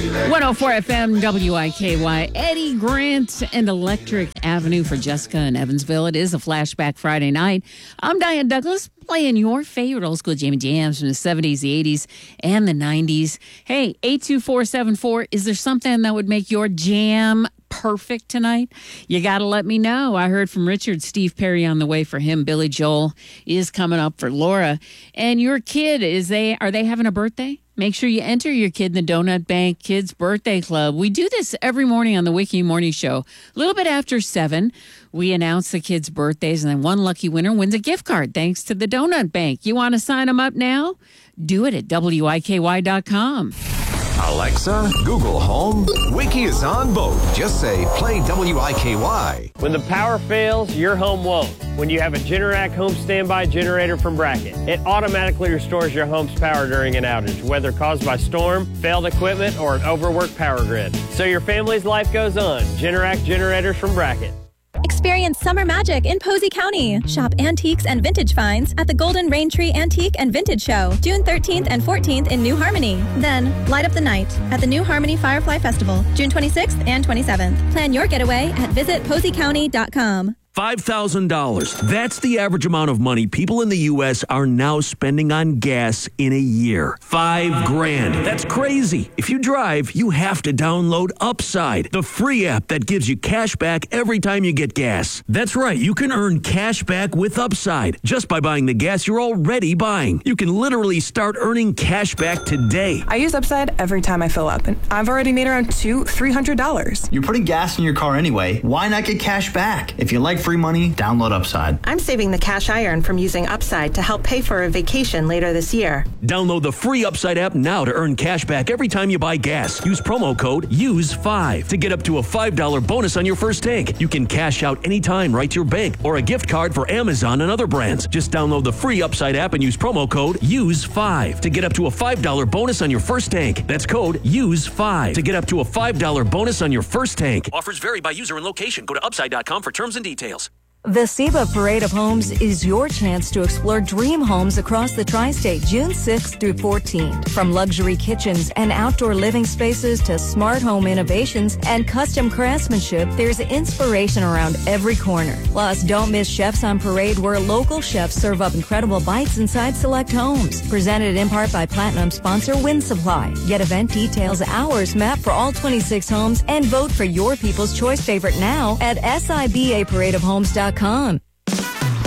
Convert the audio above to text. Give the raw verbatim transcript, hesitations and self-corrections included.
one oh four F M W I K Y. Eddie Grant and Electric Avenue for Jessica in Evansville. It is a flashback Friday night. I'm Diane Douglas, playing your favorite old school Jamie jams from the seventies, the eighties, and the nineties. Hey, eight two four seven four, is there something that would make your jam perfect tonight? You got to let me know. I heard from Richard, Steve Perry on the way for him. Billy Joel is coming up for Laura. And your kid, is they are they having a birthday? Make sure you enter your kid in the Donut Bank Kids Birthday Club. We do this every morning on the Wiki Morning Show. A little bit after seven, we announce the kids' birthdays, and then one lucky winner wins a gift card thanks to the Donut Bank. You want to sign them up now? Do it at W I K Y dot com. Alexa, Google Home, Wiki is on both. Just say, play W I K Y. When the power fails, your home won't. When you have a Generac home standby generator from Bracket, it automatically restores your home's power during an outage, whether caused by storm, failed equipment, or an overworked power grid. So your family's life goes on. Generac generators from Bracket. Experience summer magic in Posey County. Shop antiques and vintage finds at the Golden Rain Tree Antique and Vintage Show, June thirteenth and fourteenth in New Harmony. Then, light up the night at the New Harmony Firefly Festival, June twenty-sixth and twenty-seventh. Plan your getaway at visit posey county dot com. five thousand dollars. That's the average amount of money people in the U S are now spending on gas in a year. Five grand. That's crazy. If you drive, you have to download Upside, the free app that gives you cash back every time you get gas. That's right. You can earn cash back with Upside just by buying the gas you're already buying. You can literally start earning cash back today. I use Upside every time I fill up, and I've already made around two, three hundred dollars. You're putting gas in your car anyway. Why not get cash back? If you like free money, download Upside. I'm saving the cash I earn from using Upside to help pay for a vacation later this year. Download the free Upside app now to earn cash back every time you buy gas. Use promo code use five to get up to a five dollars bonus on your first tank. You can cash out anytime right to your bank or a gift card for Amazon and other brands. Just download the free Upside app and use promo code use five to get up to a five dollars bonus on your first tank. That's code use five to get up to a five dollars bonus on your first tank. Offers vary by user and location. Go to upside dot com for terms and details. The SEBA Parade of Homes is your chance to explore dream homes across the tri-state June sixth through fourteenth. From luxury kitchens and outdoor living spaces to smart home innovations and custom craftsmanship, there's inspiration around every corner. Plus, don't miss Chefs on Parade, where local chefs serve up incredible bites inside select homes. Presented in part by Platinum sponsor Wind Supply. Get event details, hours, map for all twenty-six homes, and vote for your People's Choice favorite now at S I B A parade of homes dot com.